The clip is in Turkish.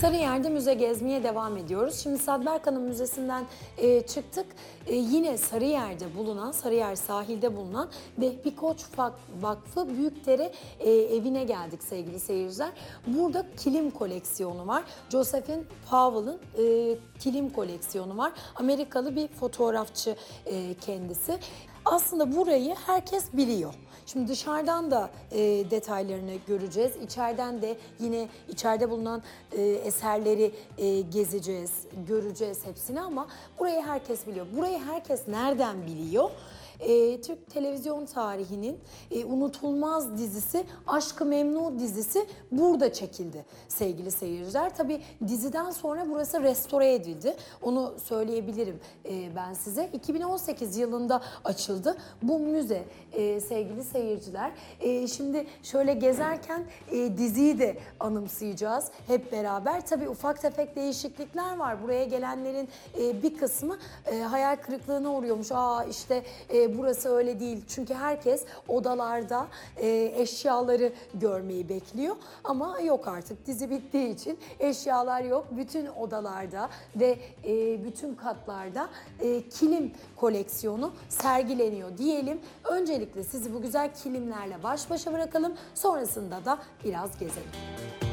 Sarıyer'de müze gezmeye devam ediyoruz. Şimdi Sadri Erkan'ın müzesinden çıktık. Yine Sarıyer'de bulunan, Sarıyer sahilde bulunan Vehbi Koç Vakfı Büyükdere evine geldik sevgili seyirciler. Burada kilim koleksiyonu var. Josephine Powell'ın kilim koleksiyonu var. Amerikalı bir fotoğrafçı kendisi. Aslında burayı herkes biliyor. Şimdi dışarıdan da detaylarını göreceğiz. İçeriden de yine içeride bulunan eserleri gezeceğiz, göreceğiz hepsini ama burayı herkes biliyor. Burayı herkes nereden biliyor? Türk televizyon tarihinin unutulmaz dizisi Aşk-ı Memnu dizisi burada çekildi sevgili seyirciler. Tabii diziden sonra burası restore edildi. Onu söyleyebilirim ben size. 2018 yılında açıldı bu müze sevgili seyirciler. Şimdi şöyle gezerken diziyi de anımsayacağız hep beraber. Tabii ufak tefek değişiklikler var. Buraya gelenlerin bir kısmı hayal kırıklığına uğruyormuş. İşte burası öyle değil. Çünkü herkes odalarda eşyaları görmeyi bekliyor. Ama yok artık dizi bittiği için eşyalar yok. Bütün odalarda ve bütün katlarda kilim koleksiyonu sergileniyor diyelim. Öncelikle sizi bu güzel kilimlerle baş başa bırakalım. Sonrasında da biraz gezelim.